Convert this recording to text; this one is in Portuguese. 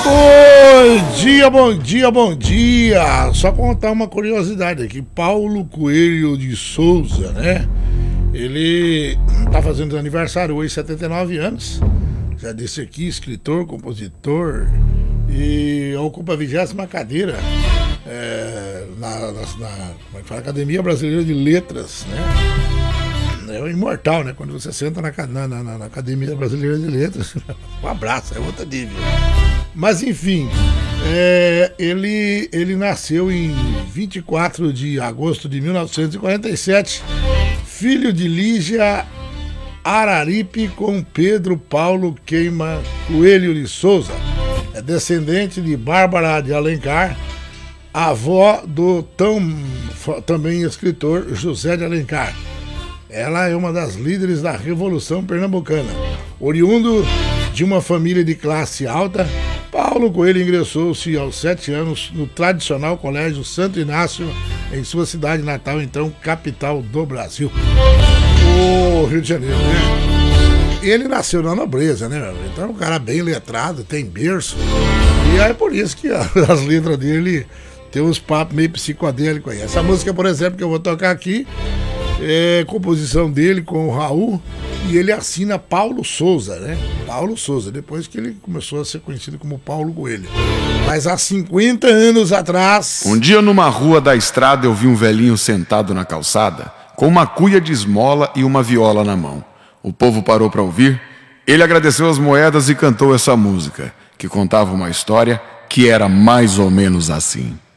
Bom dia, bom dia, bom dia. Só contar uma curiosidade aqui. Paulo Coelho de Souza, né? Ele tá fazendo aniversário hoje, 79 anos. Já disse aqui, escritor, compositor e ocupa a 20ª cadeira na Academia Brasileira de Letras, né? É o imortal, né? Quando você senta na Academia Brasileira de Letras, um abraço, é outra dívida. Mas enfim, ele nasceu em 24 de agosto de 1947, filho de Lígia Araripe com Pedro Paulo Queima Coelho de Souza. É descendente de Bárbara de Alencar, avó do também escritor José de Alencar. Ela é uma das líderes da Revolução Pernambucana. Oriundo de uma família de classe alta, Paulo Coelho ingressou-se aos 7 anos no tradicional Colégio Santo Inácio, em sua cidade natal, então capital do Brasil, o Rio de Janeiro, né? Ele nasceu na nobreza, né? Então é um cara bem letrado, tem berço, e é por isso que as letras dele tem uns papos meio psicodélicos aí. Essa música, por exemplo, que eu vou tocar aqui, é composição dele com o Raul, e ele assina Paulo Souza, né? Paulo Souza, depois que ele começou a ser conhecido como Paulo Coelho. Mas há 50 anos atrás... Um dia numa rua da estrada eu vi um velhinho sentado na calçada, com uma cuia de esmola e uma viola na mão. O povo parou para ouvir, ele agradeceu as moedas e cantou essa música, que contava uma história que era mais ou menos assim.